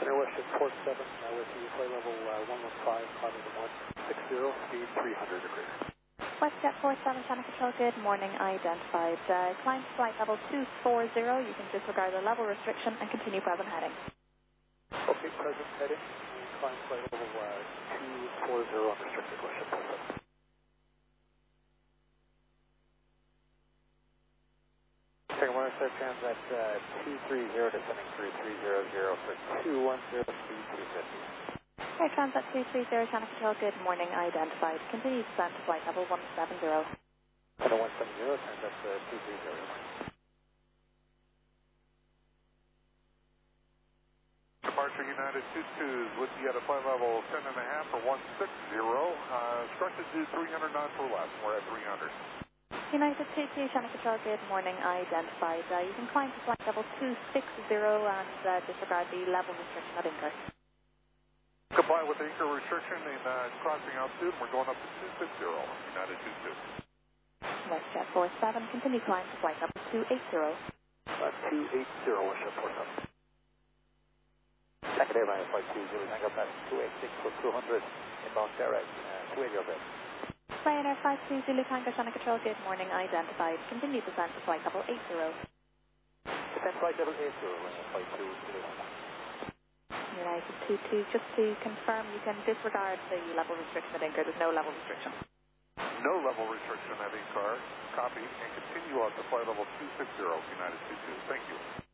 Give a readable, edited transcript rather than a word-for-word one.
WestJet 47 with the flight level 115, climbing to 160, speed 300 degrees. WestJet 47, Channel Control, good morning, identified. Climb to flight level 240, you can disregard the level restriction and continue present heading. Okay, present heading, climb flight level 240, unrestricted, WestJet 47. Second one, set Transat 230, descending through 300 for 210, speed 250. Air Transat 230, Channel Control, good morning, identified. Continue descent to flight level 170. Channel 170, Transat 230. Departure United 22s with you at a flight level 10.5 for 160, instructed to 300 knots or less. We're at 300. United 22, Channel Control, good morning, identified. You can climb to flight level 260 and disregard the level restriction at anchor. Comply with the anchor restriction in crossing altitude. We're going up to 260, United 22. WestJet 47, continue climb to flight level 280. 280, WestJet 47. Second airline flight 20, Tango Pass 286 for 200, inbound direct, 280 over. Ryanair 52 Zulu Tango, Channel Control, good morning, identified. Continue descent to flight level 80. Descent flight level 80, flight 2 Zulu. United 22, just to confirm, you can disregard the level restriction at anchor. There's no level restriction. No level restriction at anchor. Copy, and continue on to flight level 260, United 22. Thank you.